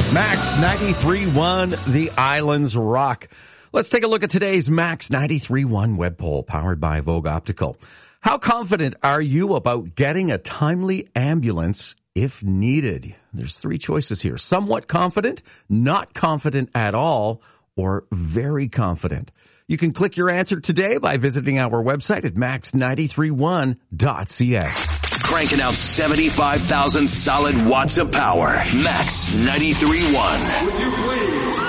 Max 93.1, the islands rock. Let's take a look at today's Max 93.1 web poll powered by Vogue Optical. How confident are you about getting a timely ambulance if needed? There's three choices here. Somewhat confident, not confident at all, or very confident. You can click your answer today by visiting our website at max931.ca. Cranking out 75,000 solid watts of power. Max 93.1. Would you please